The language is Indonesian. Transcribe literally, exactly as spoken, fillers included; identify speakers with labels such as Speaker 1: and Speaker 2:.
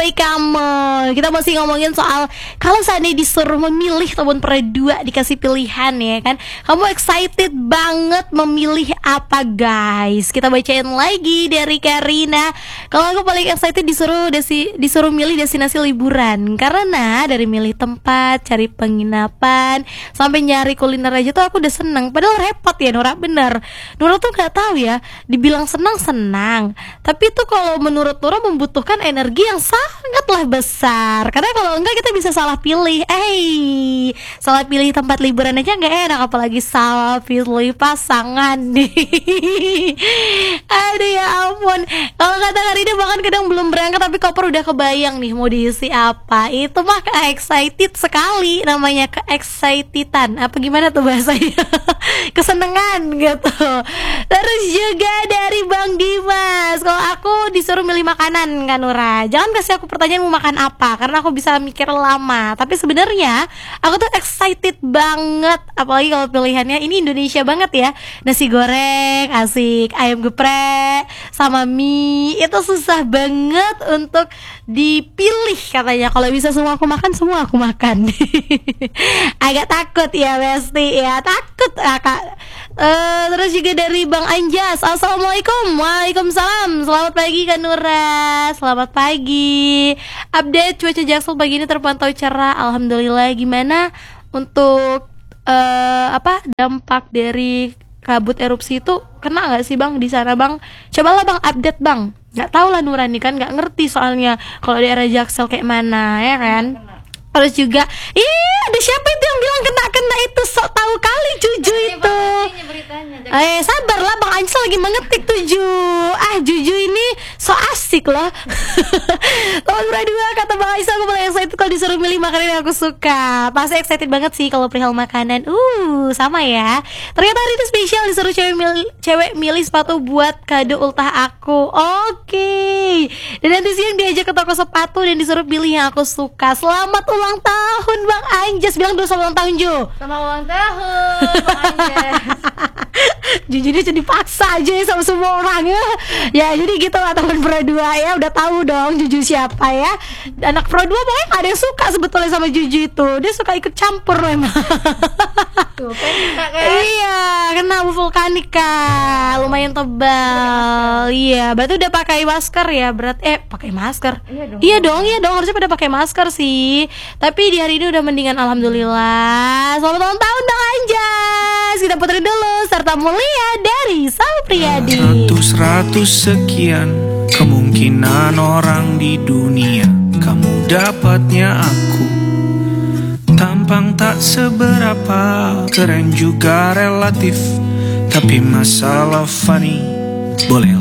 Speaker 1: baik kamu. Kita masih ngomongin soal kalau seandainya disuruh memilih tahun berdua, dikasih pilihan ya kan, kamu excited banget memilih apa guys? Kita bacain lagi dari Karina. Kalau aku paling excited disuruh desi, disuruh milih destinasi liburan, karena dari milih tempat, cari penginapan, sampai nyari kuliner aja tuh aku udah seneng. Padahal repot ya Nora, bener. Nora tuh nggak tahu ya, dibilang senang senang, tapi tuh kalau menurut Nora membutuhkan energi yang sangatlah besar. Karena kalau enggak kita bisa salah pilih. Eh, salah pilih tempat liburan aja nggak enak, apalagi salah pilih pasangan nih. Aduh ya ampun. Kalau kata Karina bahkan kadang belum berangkat tapi koper udah kebayang nih mau diisi apa. Itu mah ke-excited sekali, namanya ke-excitedan. Apa gimana tuh bahasanya? Kesenengan gitu. Terus juga dari Bang Dimas, kalau aku disuruh milih makanan kan Nura, jangan kasih aku pertanyaan mau makan apa, karena aku bisa mikir lama. Tapi sebenarnya aku tuh excited banget, apalagi kalau pilihannya ini Indonesia banget ya. Nasi goreng, asik, ayam geprek, sama mie, itu susah banget untuk dipilih katanya. Kalau bisa semua aku makan, semua aku makan. Agak takut ya Besti ya, takut kakak. Uh, terus juga dari Bang Anjas, assalamualaikum. Waalaikumsalam. Selamat pagi Kak Nura. Selamat pagi. Update cuaca Jaksel pagi ini terpantau cerah, alhamdulillah. Gimana untuk uh, apa dampak dari kabut erupsi itu, kena nggak sih Bang di sana Bang? Cobalah Bang update Bang. Nggak tahu lah Nura nih kan, nggak ngerti soalnya kalau daerah Jaksel kayak mana ya kan. Terus juga, ih ada siapa itu yang bilang kena-kena itu, sok tahu kali Juju itu. Eh sabarlah Bang Ansel lagi mengetik tuju. Ah Juju ini so asik loh. Tahun berdua kata Bang Aisyah, aku paling excited kalau disuruh milih makanan yang aku suka. Pasti excited banget sih kalau perihal makanan. Uh sama ya. Ternyata hari ini spesial disuruh cewek milih, cewek milih sepatu buat kado ultah aku. Oke okay. Dan nanti siang diajak ke toko sepatu dan disuruh pilih yang aku suka. Selamat ulang tahun Bang Anjas. Bilang dulu selamat ulang tahun Ju.
Speaker 2: Selamat ulang tahun Bang Anjas.
Speaker 1: Jujur dia jadi paksa aja ya sama semua orang ya. Ya jadi gitu lah teman Pro dua ya. Udah tahu dong Juju siapa ya. Anak Pro dua pokoknya gak ada yang suka sebetulnya sama Juju itu. Dia suka ikut campur memang.
Speaker 2: Tuh kan kak kan.
Speaker 1: Iya, kena abu vulkanik Kak. Lumayan tebal. Iya, berarti udah pakai masker ya. Berat eh pakai masker.
Speaker 2: Iya dong.
Speaker 1: Iya dong, iya dong harusnya pada pakai masker sih. Tapi di hari ini udah mendingan alhamdulillah. Selamat ulang tahun Bang Anjas. Kita puterin dulu serta mulia dari Sal Priadi.
Speaker 3: Ratus-ratus sekian kemungkinan orang di dunia, kamu dapatnya aku. Tampang tak seberapa, keren juga relatif, tapi masalah funny boleh